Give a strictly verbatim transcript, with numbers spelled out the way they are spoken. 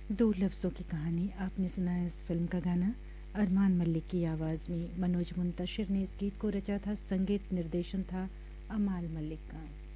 दो लफ्ज़ों की कहानी आपने सुना है इस फिल्म का गाना अरमान मलिक की आवाज़ में। मनोज मुंतशिर ने इस गीत को रचा था, संगीत निर्देशन था अमाल मलिक का।